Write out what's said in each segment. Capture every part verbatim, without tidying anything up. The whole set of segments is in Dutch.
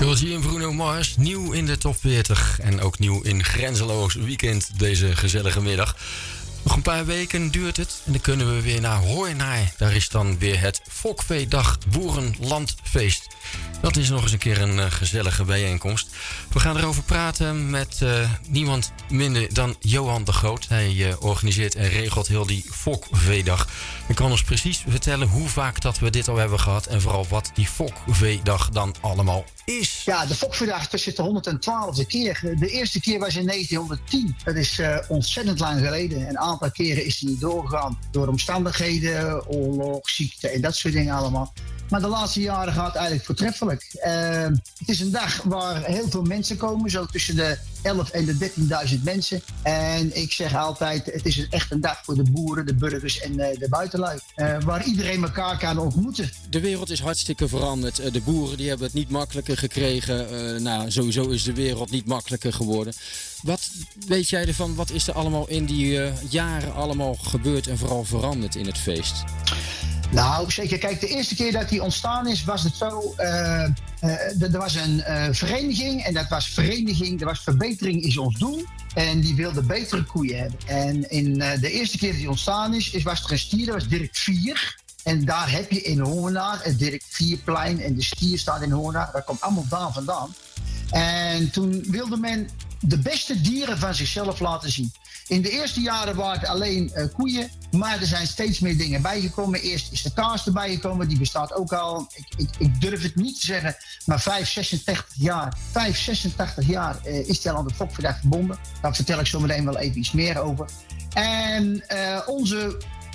Culture en Bruno Mars, nieuw in de top veertig. En ook nieuw in Grenzeloos Weekend deze gezellige middag. Nog een paar weken duurt het en dan kunnen we weer naar Hoornaar. Daar is dan weer het Fokveedag Boerenlandfeest. Dat is nog eens een keer een uh, gezellige bijeenkomst. We gaan erover praten met uh, niemand minder dan Johan de Groot. Hij uh, organiseert en regelt heel die Fokveedag. Hij kan ons precies vertellen hoe vaak dat we dit al hebben gehad. En vooral wat die Fokveedag dan allemaal is. Ja, de Fokveedag is de honderdtwaalfde keer. De eerste keer was in negentienhonderdtien. Dat is uh, ontzettend lang geleden. Een aantal keren is hij niet doorgegaan. Door omstandigheden, oorlog, ziekte en dat soort dingen allemaal. Maar de laatste jaren gaat het eigenlijk voortreffelijk. Uh, het is een dag waar heel veel mensen komen. Zo tussen de elf en de dertienduizend mensen. En ik zeg altijd, het is echt een dag voor de boeren, de burgers en uh, de buitenlui. Uh, waar iedereen elkaar kan ontmoeten. De wereld is hartstikke veranderd. De boeren die hebben het niet makkelijker gekregen. Uh, nou, sowieso is de wereld niet makkelijker geworden. Wat weet jij ervan? Wat is er allemaal in die uh, jaren allemaal gebeurd en vooral veranderd in het feest? Nou, zeker. Kijk, de eerste keer dat hij ontstaan is, was het zo. Uh, uh, er was een uh, vereniging en dat was vereniging, er was verbetering is ons doel. En die wilde betere koeien hebben. En in uh, de eerste keer dat hij ontstaan is, is was er een stier, dat was Dirk Vier. En daar heb je in Hoornaar het Dirk Vierplein en de stier staat in Hoornaar. Dat komt allemaal daar vandaan. En toen wilde men de beste dieren van zichzelf laten zien. In de eerste jaren waren het alleen uh, koeien, maar er zijn steeds meer dingen bijgekomen. Eerst is de kaas erbij gekomen, die bestaat ook al, ik, ik, ik durf het niet te zeggen, maar vijf, zesentachtig jaar. vijf, zesentachtig jaar uh, is die al aan de Fokveedag verbonden. Daar vertel ik zo meteen wel even iets meer over. En uh, onze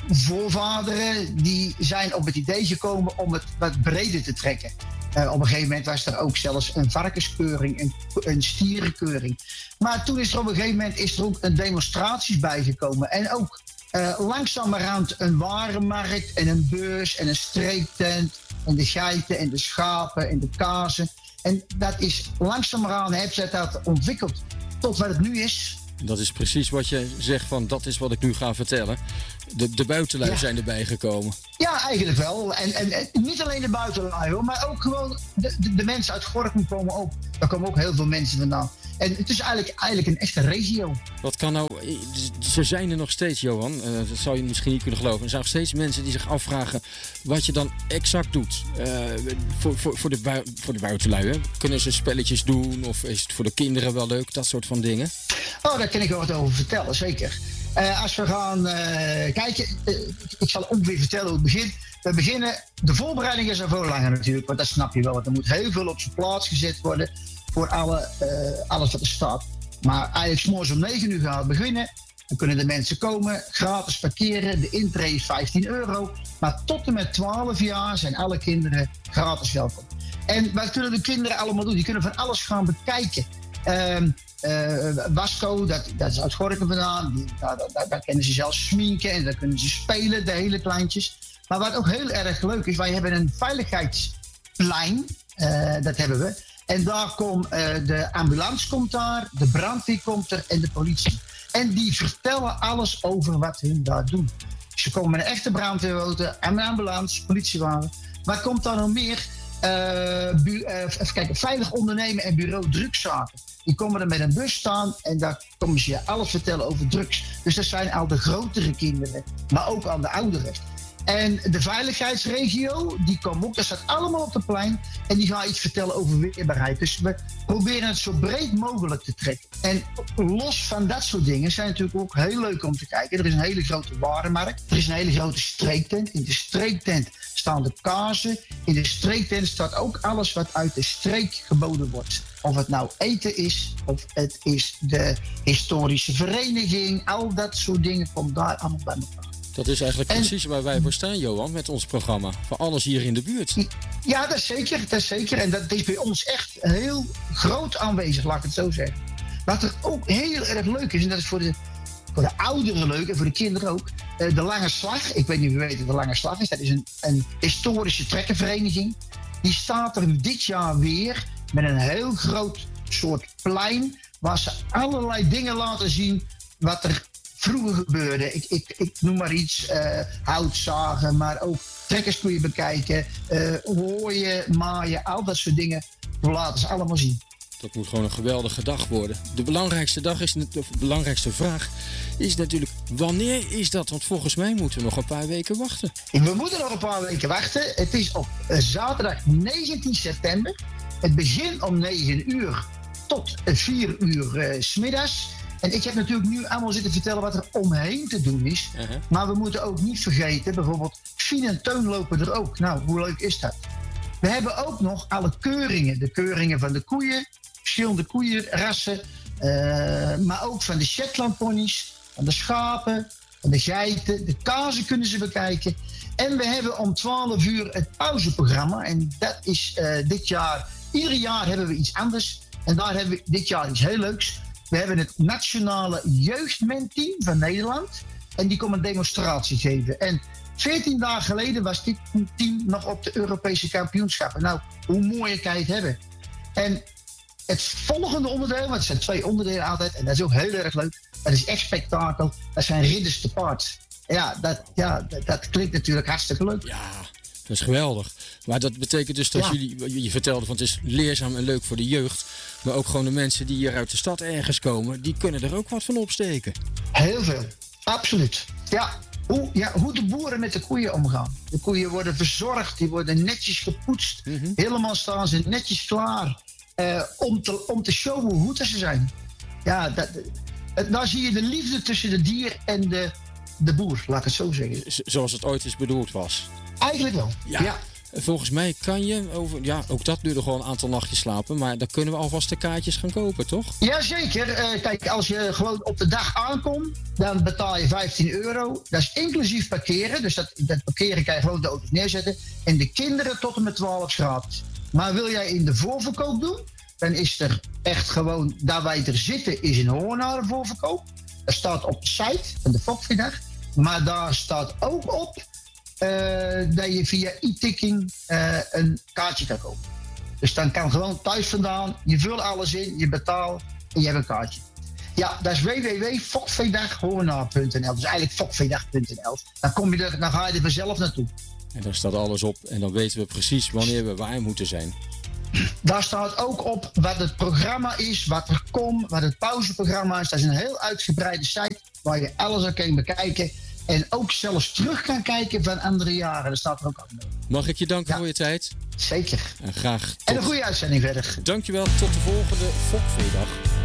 voorvaderen die zijn op het idee gekomen om het wat breder te trekken. Uh, op een gegeven moment was er ook zelfs een varkenskeuring, een, een stierenkeuring. Maar toen is er op een gegeven moment is er ook een demonstraties bijgekomen. En ook uh, langzamerhand een warenmarkt en een beurs en een streektent. En de geiten en de schapen en de kazen. En dat is langzamerhand, heeft zij dat ontwikkeld tot wat het nu is. Dat is precies wat je zegt van, dat is wat ik nu ga vertellen. De, de buitenlui ja. zijn erbij gekomen. Ja, eigenlijk wel. En, en, en niet alleen de buitenlui hoor, maar ook gewoon de, de, de mensen uit Gorinchem komen ook. Daar komen ook heel veel mensen vandaan. En het is eigenlijk, eigenlijk een echte regio. Wat kan nou... Ze zijn er nog steeds, Johan. Uh, dat zou je misschien niet kunnen geloven. Er zijn nog steeds mensen die zich afvragen wat je dan exact doet. Uh, voor, voor, voor, de bui, voor de buitenlui, hè? Kunnen ze spelletjes doen? Of is het voor de kinderen wel leuk? Dat soort van dingen. Oh, daar kan ik wel wat over vertellen, zeker. Uh, als we gaan uh, kijken, uh, ik zal ongeveer vertellen hoe het begint. We beginnen, de voorbereiding is er veel langer natuurlijk, want dat snap je wel. Want er moet heel veel op zijn plaats gezet worden voor alle, uh, alles wat er staat. Maar eigenlijk 's morgens om negen uur gaan we beginnen. Dan kunnen de mensen komen, gratis parkeren. De intree is vijftien euro. Maar tot en met twaalf jaar zijn alle kinderen gratis welkom. En wat kunnen de kinderen allemaal doen? Die kunnen van alles gaan bekijken. Uh, Uh, Wasco, dat, dat is uit Gorinchem vandaan. Die, daar, daar, daar kunnen ze zelfs sminken en daar kunnen ze spelen, de hele kleintjes. Maar wat ook heel erg leuk is, wij hebben een veiligheidsplein. Uh, dat hebben we. En daar komt uh, de ambulance komt daar, de brandweer komt er en de politie. En die vertellen alles over wat hun daar doen. Ze komen met een echte brandweerauto, een ambulance, politiewagen. Wat komt daar nog meer? Uh, bu- uh, even kijken, veilig ondernemen en bureau drugszaken. Die komen er met een bus staan en daar komen ze je alles vertellen over drugs. Dus dat zijn al de grotere kinderen, maar ook al de ouderen. En de veiligheidsregio, die komt ook, dat staat allemaal op het plein. En die gaan iets vertellen over weerbaarheid. Dus we proberen het zo breed mogelijk te trekken. En los van dat soort dingen zijn natuurlijk ook heel leuk om te kijken. Er is een hele grote warenmarkt. Er is een hele grote streektent. In de streektent staan de kazen. In de streektent staat ook alles wat uit de streek geboden wordt. Of het nou eten is, of het is de historische vereniging. Al dat soort dingen komt daar allemaal bij elkaar. Dat is eigenlijk en, precies waar wij voor staan, Johan, met ons programma. Voor alles hier in de buurt. Ja, dat is zeker. Dat is zeker. En dat is bij ons echt heel groot aanwezig, laat ik het zo zeggen. Wat er ook heel erg leuk is, en dat is voor de, voor de ouderen leuk en voor de kinderen ook. Uh, de Lange Slag. Ik weet niet of u weet wat de Lange Slag is. Dat is een, een historische trekkervereniging. Die staat er dit jaar weer met een heel groot soort plein. Waar ze allerlei dingen laten zien wat er vroeger gebeurde. Ik, ik, ik noem maar iets, uh, houtzagen, maar ook trekkers kun je bekijken, uh, hooien, maaien, al dat soort dingen we laten ze allemaal zien. Dat moet gewoon een geweldige dag worden. De belangrijkste dag is, of de belangrijkste vraag is natuurlijk, wanneer is dat? Want volgens mij moeten we nog een paar weken wachten. We moeten nog een paar weken wachten. Het is op zaterdag negentien september. Het begint om negen uur tot vier uur uh, 's middags. En ik heb natuurlijk nu allemaal zitten vertellen wat er omheen te doen is. Uh-huh. Maar we moeten ook niet vergeten, bijvoorbeeld Fien en Teun lopen er ook. Nou, hoe leuk is dat? We hebben ook nog alle keuringen. De keuringen van de koeien, verschillende koeienrassen. Uh, maar ook van de Shetland ponies, van de schapen, van de geiten. De kazen kunnen ze bekijken. En we hebben om twaalf uur het pauzeprogramma. En dat is uh, dit jaar, ieder jaar hebben we iets anders. En daar hebben we dit jaar iets heel leuks. We hebben het Nationale Jeugdmenteam van Nederland. En die komt een demonstratie geven. En veertien dagen geleden was dit team nog op de Europese kampioenschappen. Nou, hoe mooi kan je het hebben? En het volgende onderdeel, want het zijn twee onderdelen altijd. En dat is ook heel erg leuk. Dat is echt spektakel. Dat zijn ridders te paard. Ja, dat, ja dat, dat klinkt natuurlijk hartstikke leuk. Ja, dat is geweldig. Maar dat betekent dus dat ja. jullie, je vertelde van het is leerzaam en leuk voor de jeugd. Maar ook gewoon de mensen die hier uit de stad ergens komen, die kunnen er ook wat van opsteken. Heel veel, absoluut. Ja, hoe, ja, hoe de boeren met de koeien omgaan. De koeien worden verzorgd, die worden netjes gepoetst. Mm-hmm. Helemaal staan ze netjes klaar uh, om, te, om te showen hoe goed ze zijn. Ja, dat, dat, daar zie je de liefde tussen de dier en de, de boer, laat ik het zo zeggen. Z- zoals het ooit eens bedoeld was. Eigenlijk wel, ja. ja. Volgens mij kan je, over, ja, ook dat duurde gewoon een aantal nachtjes slapen. Maar dan kunnen we alvast de kaartjes gaan kopen, toch? Jazeker. Uh, kijk, als je gewoon op de dag aankomt, dan betaal je vijftien euro. Dat is inclusief parkeren. Dus dat, dat parkeren kan je gewoon de auto's neerzetten. En de kinderen tot en met twaalf gratis. Maar wil jij in de voorverkoop doen, dan is er echt gewoon, daar wij er zitten, is een Hoornaar voorverkoop. Dat staat op de site van de Fokviedag. Maar daar staat ook op Uh, dat je via e-ticking uh, een kaartje kan kopen. Dus dan kan gewoon thuis vandaan, je vult alles in, je betaalt en je hebt een kaartje. Ja, dat is w w w punt fokviedag hoornaar punt n l. Dus eigenlijk fokviedag punt n l. Dan, kom je er, dan ga je er vanzelf naartoe. En daar staat alles op en dan weten we precies wanneer we waar moeten zijn. Daar staat ook op wat het programma is, wat er komt, wat het pauzeprogramma is. Dat is een heel uitgebreide site waar je alles aan kan bekijken. En ook zelfs terug kan kijken van andere jaren. Dat staat er ook aan. Mag ik je danken ja. voor je tijd? Zeker. En graag tot... En een goede uitzending verder. Dankjewel. Tot de volgende Fokviedag.